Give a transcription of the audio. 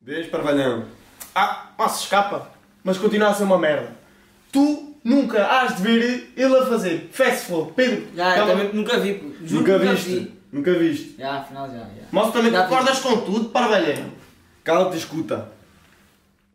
Vês, parvalhão? Mas se escapa. Mas continua a ser uma merda. Tu nunca has de ver ele a fazer. Festival, Pedro. Já, eu também nunca vi, pô. Juro que Nunca viste? Nunca viste? Já, afinal já. Mas também Já vi. concordas com tudo, parvalhão. Cala-te e escuta.